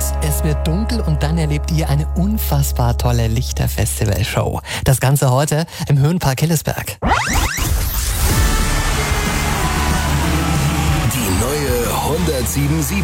und es wird dunkel und dann erlebt ihr eine unfassbar tolle Lichterfestival-Show. Das Ganze heute im Höhenpark Hillesberg. Die neue 107.7.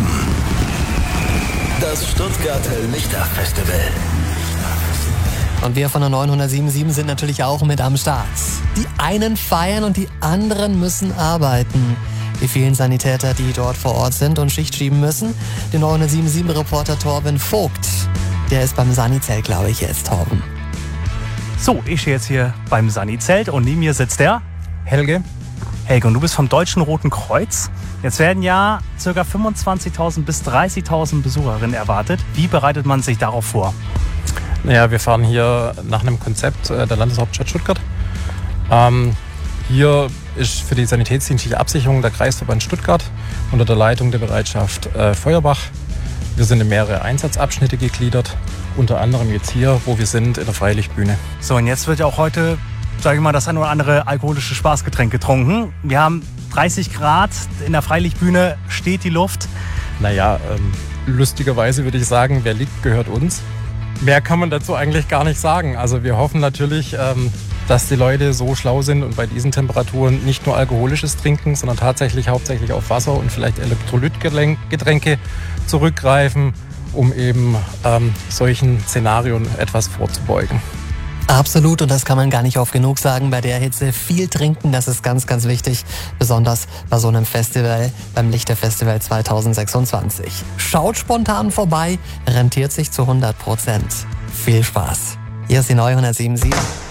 Das Stuttgarter Lichterfestival. Und wir von der 907.7 sind natürlich auch mit am Start. Die einen feiern und die anderen müssen arbeiten. Die vielen Sanitäter, die dort vor Ort sind und Schicht schieben müssen. Der 907.7-Reporter Torben Vogt, der ist beim Sani-Zelt, glaube ich, jetzt, Torben. So, ich stehe jetzt hier beim Sani-Zelt und neben mir sitzt der Helge. Helge, und du bist vom Deutschen Roten Kreuz. Jetzt werden ja ca. 25.000 bis 30.000 Besucherinnen erwartet. Wie bereitet man sich darauf vor? Naja, wir fahren hier nach einem Konzept der Landeshauptstadt Stuttgart. Hier ist für die sanitätsdienstliche Absicherung der Kreisverband Stuttgart unter der Leitung der Bereitschaft Feuerbach. Wir sind in mehrere Einsatzabschnitte gegliedert, unter anderem jetzt hier, wo wir sind, in der Freilichtbühne. So, und jetzt wird ja auch heute, sage ich mal, das ein oder andere alkoholische Spaßgetränk getrunken. Wir haben 30 Grad, in der Freilichtbühne steht die Luft. Naja, lustigerweise würde ich sagen, wer liegt, gehört uns. Mehr kann man dazu eigentlich gar nicht sagen. Also wir hoffen natürlich, dass die Leute so schlau sind und bei diesen Temperaturen nicht nur alkoholisches trinken, sondern tatsächlich hauptsächlich auf Wasser und vielleicht Elektrolytgetränke zurückgreifen, um eben solchen Szenarien etwas vorzubeugen. Absolut, und das kann man gar nicht oft genug sagen. Bei der Hitze viel trinken, das ist ganz, ganz wichtig. Besonders bei so einem Festival, beim Lichterfestival 2026. Schaut spontan vorbei, rentiert sich zu 100%. Viel Spaß. Hier ist die neue 107.7.